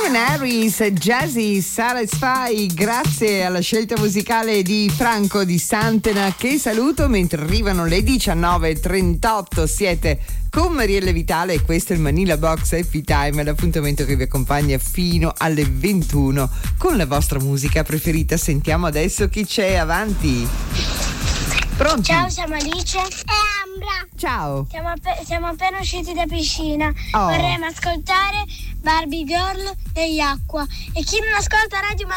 Calvin Harris, Jazzy Satisfy, grazie alla scelta musicale di Franco di Santena, che saluto mentre arrivano le 19:38. Siete con Mariella Vitale e questo è il Manila Box Happy Time, l'appuntamento che vi accompagna fino alle 21 con la vostra musica preferita. Sentiamo adesso chi c'è avanti. Pronti? Ciao, siamo Alice e Ambra. Ciao. Siamo appena usciti da piscina. Oh. Vorremmo ascoltare Barbie Girl degli Acqua. E chi non ascolta Radio